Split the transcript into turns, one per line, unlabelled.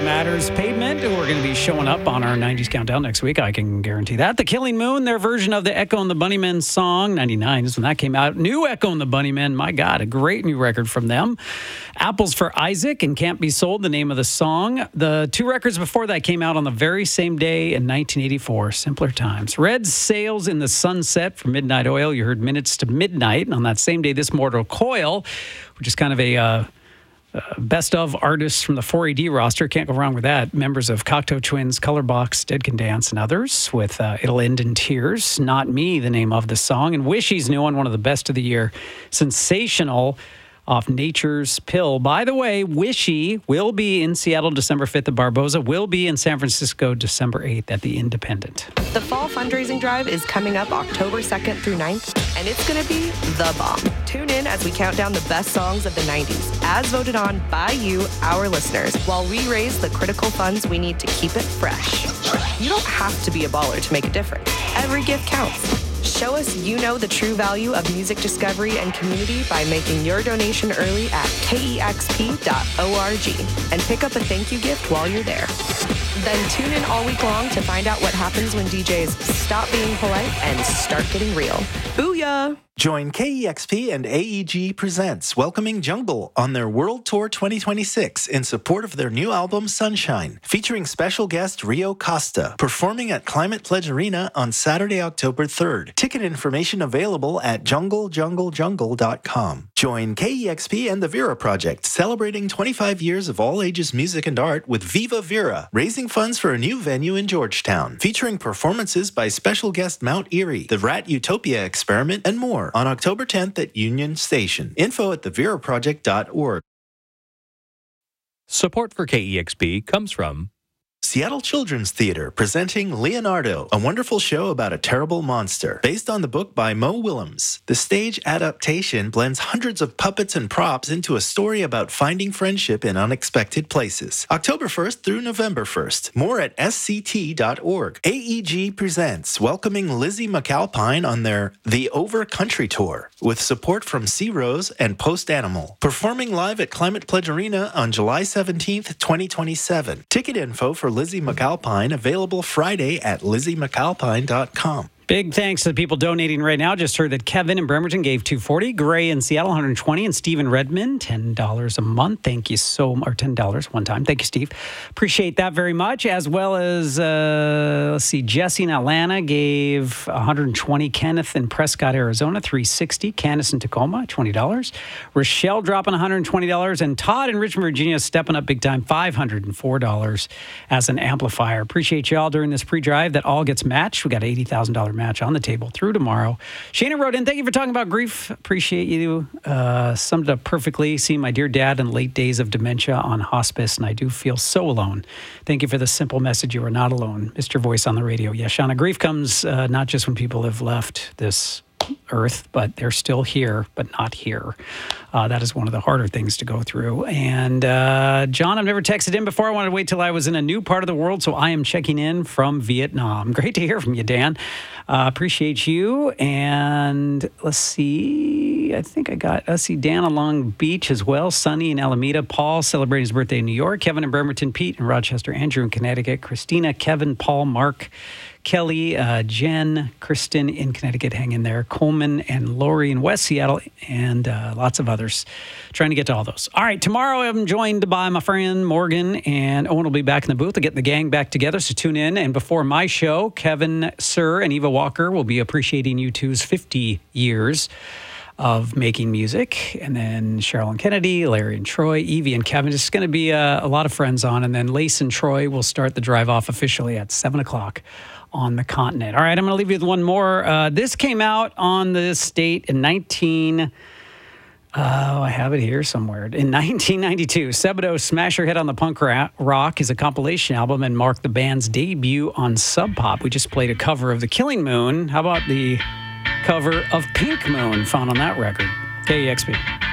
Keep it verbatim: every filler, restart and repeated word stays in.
Matters Pavement, who are going to be showing up on our nineties Countdown next week. I can guarantee that. The Killing Moon, their version of the Echo and the Bunnymen song, ninety-nine is when that came out. New Echo and the Bunnymen, my God, a great new record from them. Apples for Isaac and Can't Be Sold, the name of the song. The two records before that came out on the very same day in nineteen eighty-four, Simpler Times. Red Sails in the Sunset from Midnight Oil. You heard Minutes to Midnight. And on that same day, This Mortal Coil, which is kind of a... Uh, Uh, best of artists from the four A D roster. Can't go wrong with that. Members of Cocteau Twins, Colorbox, Dead Can Dance, and others with uh, It'll End in Tears. Not Me, the name of the song. And Wishy's new one, one of the best of the year. Sensational off Nature's Pill. By the way, Wishy will be in Seattle December fifth at Barboza, will be in San Francisco December eighth at the Independent.
The fall fundraising drive is coming up October second through ninth, and it's going to be the bomb. Tune in as we count down the best songs of the nineties, as voted on by you, our listeners, while we raise the critical funds we need to keep it fresh. You don't have to be a baller to make a difference. Every gift counts. Show us you know the true value of music discovery and community by making your donation early at K E X P dot org and pick up a thank you gift while you're there. Then tune in all week long to find out what happens when D Js stop being polite and start getting real. Booyah!
Join K E X P and A E G Presents Welcoming Jungle on their World Tour twenty twenty-six in support of their new album Sunshine, featuring special guest Rio Costa, performing at Climate Pledge Arena on Saturday, October third. Ticket information available at jungle jungle jungle dot com. Join K E X P and the Vera Project, celebrating twenty-five years of all ages music and art with Viva Vera, raising funds for a new venue in Georgetown, featuring performances by special guest Mount Erie, the Rat Utopia Experiment, and more on October tenth at Union Station. Info at the vera project dot org.
Support for K E X P comes from
Seattle Children's Theater presenting Leonardo, a wonderful show about a terrible monster, based on the book by Mo Willems. The stage adaptation blends hundreds of puppets and props into a story about finding friendship in unexpected places. October first through November first. More at S C T dot org. A E G presents welcoming Lizzie McAlpine on their The Over Country Tour, with support from Sea Rose and Post Animal. Performing live at Climate Pledge Arena on July seventeenth, twenty twenty-seven. Ticket info for Lizzie McAlpine available Friday at lizzie mcalpine dot com.
Big thanks to the people donating right now. Just heard that Kevin in Bremerton gave two hundred forty dollars, Gray in Seattle one hundred twenty dollars, and Stephen Redmond ten dollars a month. Thank you so much. Or ten dollars one time. Thank you, Steve. Appreciate that very much. As well as, uh, let's see, Jesse in Atlanta gave one hundred twenty dollars. Kenneth in Prescott, Arizona, three hundred sixty dollars. Candace in Tacoma, twenty dollars. Rochelle dropping one hundred twenty dollars. And Todd in Richmond, Virginia, stepping up big time, five hundred four dollars as an amplifier. Appreciate y'all during this pre-drive. That all gets matched. We got an eighty thousand dollars match on the table through tomorrow. Shana wrote in, thank you for talking about grief. Appreciate you. Uh, summed it up perfectly. Seeing my dear dad in late days of dementia on hospice, and I do feel so alone. Thank you for the simple message. You are not alone. Mister Voice on the radio. Yes, Shana, grief comes uh, not just when people have left this earth, but they're still here, but not here. Uh, that is one of the harder things to go through. And uh, John, I've never texted in before. I wanted to wait till I was in a new part of the world, so I am checking in from Vietnam. Great to hear from you, Dan. Uh, appreciate you. And let's see. I think I got, let's see, Dan on Long Beach as well. Sunny in Alameda. Paul celebrating his birthday in New York. Kevin in Bremerton. Pete in Rochester. Andrew in Connecticut. Christina, Kevin, Paul, Mark, Kelly, uh, Jen, Kristen in Connecticut, hang in there. Coleman and Lori in West Seattle, and uh, lots of others. Trying to get to all those. All right, tomorrow I'm joined by my friend Morgan, and Owen will be back in the booth to get the gang back together, so tune in. And before my show, Kevin Sir and Eva Walker will be appreciating U two's fifty years of making music. And then Cheryl and Kennedy, Larry and Troy, Evie and Kevin. It's going to be a, a lot of friends on. And then Lace and Troy will start the drive off officially at seven o'clock on the continent. All right, I'm going to leave you with one more. Uh, this came out on the state in nineteen... Oh, I have it here somewhere. In nineteen ninety-two, Sebadoh Smash Your Head on the Punk Rock is a compilation album and marked the band's debut on Sub Pop. We just played a cover of The Killing Moon. How about the cover of Pink Moon found on that record? K E X P.